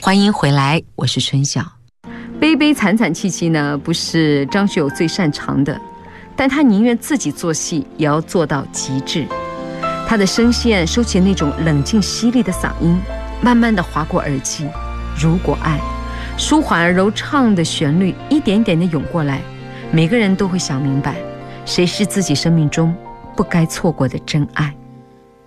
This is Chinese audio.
欢迎回来，我是春晓。 悲悲惨惨戚戚呢，不是张学友最擅长的，但他宁愿自己做戏，也要做到极致。他的声线收起那种冷静犀利的嗓音，慢慢地划过耳际。如果爱，舒缓而柔畅的旋律一点点地涌过来，每个人都会想明白，谁是自己生命中不该错过的真爱。